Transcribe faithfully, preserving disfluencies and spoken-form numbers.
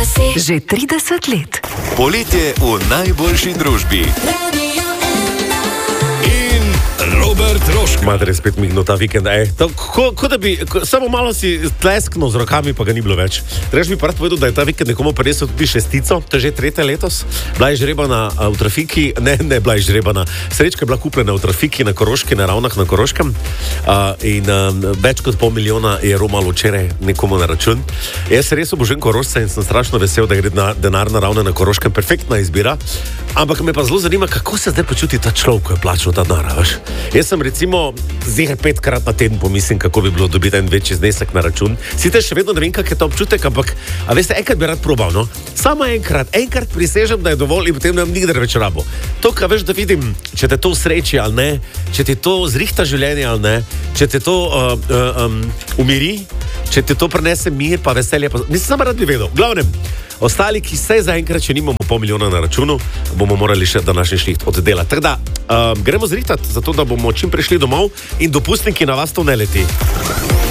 Že trideset let. Poletje v najboljši družbi. In Robert Rožk. Madre, spet mignil ta vikend. Ej, to, ko, ko da bi, ko, samo malo si tlesknil z rokami, pa ga ni bilo več. Reč bi pa rad povedal, da je ta vikend nekomu prinesel tudi šestico, to je že tretje letos. Bila je žrebana v trafiki, ne, ne bila je žrebana. Srečka je bila kupljena v trafiki na Koroški, na Ravnah na Koroškem. Uh, in uh, več kot pol milijona je romalo včeraj nekomu na račun. Jaz se res obožujem Korošce in sem strašno vesel, da gre na denar na Ravne na Koroškem. Perfektna izbira. Ampak me pa zelo zanima, kako se zdaj počuti ta človek, ko je plačal ta denar. Jaz sem recimo zdaj petkrat na teden pomislim, kako bi bilo dobiti en večji znesek na račun. Sicer še vedno ne vem, kak je to občutek, ampak a veste, enkrat bi rad probal, no? Samo enkrat, enkrat prisežem, da je dovolj in potem ne bom nikdar več rabo. To, kar veš, da vidim, če te to sreči ali ne, če ti to zrihta življenje ali ne, če te to uh, uh, um, umiri, če ti to prinese mir pa veselje, pa... mislim, samo rad bi vedel. V glavnem, ostali, ki se zaenkrat še nimamo pol milijona na računu, bomo morali še današnji šliht oddelati. Tako da, um, gremo zrihtati, zato da bomo čim prišli domov in dopustniki na vas to ne leti.